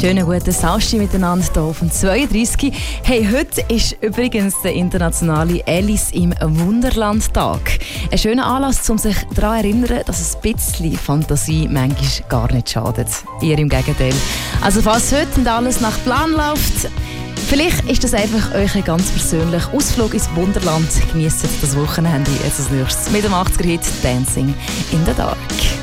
Schönen guten Samstag miteinander hier auf dem 32. Hey, heute ist übrigens der internationale Alice im Wunderland-Tag. Ein schöner Anlass, um sich daran zu erinnern, dass ein bisschen Fantasie manchmal gar nicht schadet. Eher im Gegenteil. Also falls heute nicht alles nach Plan läuft, vielleicht ist das einfach euch ein ganz persönlicher Ausflug ins Wunderland. Genießt das Wochenende jetzt als nächstes mit dem 80er-Hit «Dancing in the Dark».